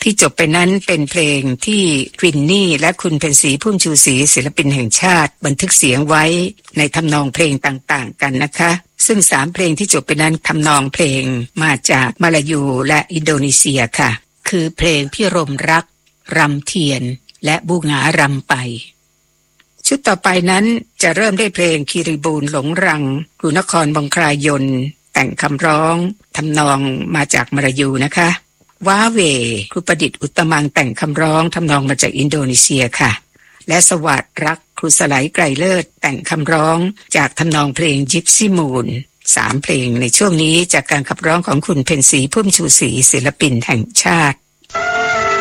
ที่จบไปนั้นเป็นเพลงที่วินนี่และคุณเพ็ญศรีพุ่มชูศรีศิลปินแห่งชาติบันทึกเสียงไว้ในทำนองเพลงต่างๆกันนะคะซึ่ง3เพลงที่จบไปนั้นทำนองเพลงมาจากมาลายูและอินโดนีเซียค่ะคือเพลงพิรมรักรำเทียนและบูหงารำไปชุดต่อไปนั้นจะเริ่มด้วยเพลงคีรีบูนหลงรังครูนครบงคลายนแต่งคำร้องทำนองมาจากมาลายูนะคะว้าเวครูประดิษฐ์อุตตมังแต่งคำร้องทำนองมาจากอินโดนีเซียค่ะและสวัสดิ์รักครูสไลไกรเลิศแต่งคำร้องจากทำนองเพลงยิปซีมูน3เพลงในช่วงนี้จากการขับร้องของคุณเพ็ญศรีพุ่มชูศรีศิลปินแห่งชาติ